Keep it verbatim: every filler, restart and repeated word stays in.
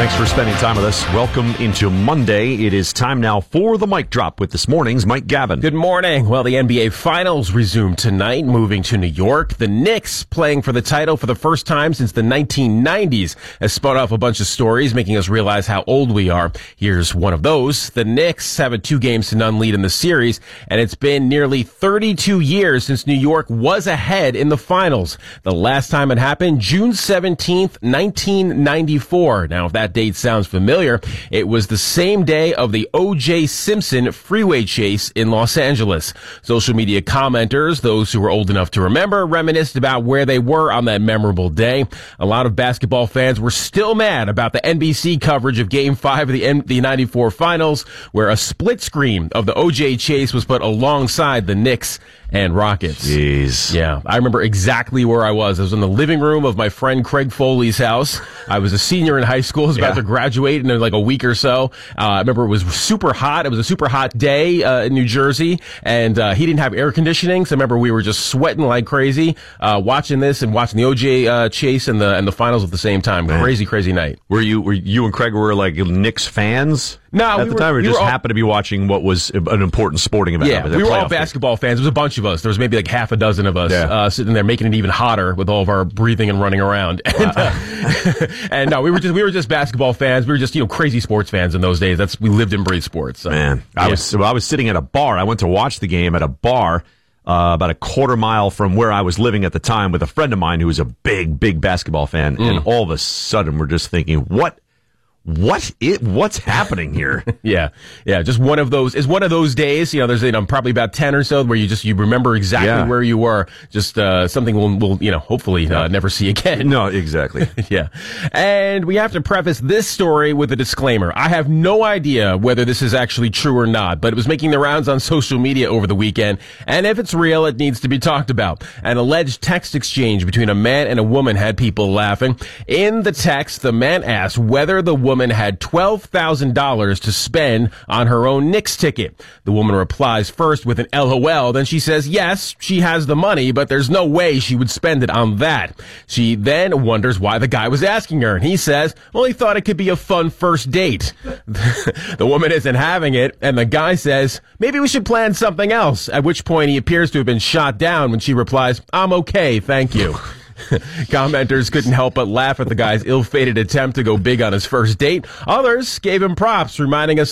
Thanks for spending time with us. Welcome into Monday. It is time now for the Mic Drop with this morning's Mike Gavin. Good morning. Well, the N B A Finals resume tonight, moving to New York. The Knicks, playing for the title for the first time since the nineteen nineties, has spun off a bunch of stories, making us realize how old we are. Here's one of those. The Knicks have a two games to none lead in the series, and it's been nearly thirty-two years since New York was ahead in the finals. The last time it happened, June seventeenth, nineteen ninety-four. Now, if that date sounds familiar, it was the same day of the O J Simpson freeway chase in Los Angeles. Social media commenters, those who were old enough to remember, reminisced about where they were on that memorable day. A lot of basketball fans were still mad about the N B C coverage of Game five of the, N- the ninety-four finals, where a split screen of the O J chase was put alongside the Knicks and Rockets. Jeez. Yeah, I remember exactly where I was. I was in the living room of my friend Craig Foley's house. I was a senior in high school. I was about yeah. to graduate in like a week or so. Uh, I remember it was super hot. It was a super hot day uh, in New Jersey, and uh, he didn't have air conditioning, so I remember we were just sweating like crazy, uh, watching this and watching the O J uh, chase and the and the finals at the same time. Man. Crazy, crazy night. Were you were you and Craig were like Knicks fans? No, at we the were, time, we, we just all, happened to be watching what was an important sporting event. Yeah, we were all basketball game. fans. There was a bunch of us. There was maybe like half a dozen of us yeah. uh, sitting there, making it even hotter with all of our breathing and running around. And, wow. uh, and no, we were just we were just basketball fans. We were just you know crazy sports fans in those days. That's we lived and breathed sports. So. Man, I yeah. was I was sitting at a bar. I went to watch the game at a bar. Uh, about a quarter mile from where I was living at the time with a friend of mine who was a big, big basketball fan. Mm. And all of a sudden, we're just thinking, what? What it? What's happening here? yeah, yeah. Just one of those. Is one of those days. You know, there's you know probably about ten or so where you just you remember exactly yeah. where you were. Just uh, something we'll, we'll you know hopefully uh, never see again. No, exactly. yeah. And we have to preface this story with a disclaimer. I have no idea whether this is actually true or not, but it was making the rounds on social media over the weekend. And if it's real, it needs to be talked about. An alleged text exchange between a man and a woman had people laughing. In the text, the man asked whether the woman woman had twelve thousand dollars to spend on her own Knicks ticket. The woman replies first with an L O L, then she says yes, she has the money, but there's no way she would spend it on that. She then wonders why the guy was asking her, and he says, well, he thought it could be a fun first date. The woman isn't having it, and the guy says, maybe we should plan something else, at which point he appears to have been shot down when she replies, I'm okay, thank you. Commenters couldn't help but laugh at the guy's ill-fated attempt to go big on his first date. Others gave him props, reminding us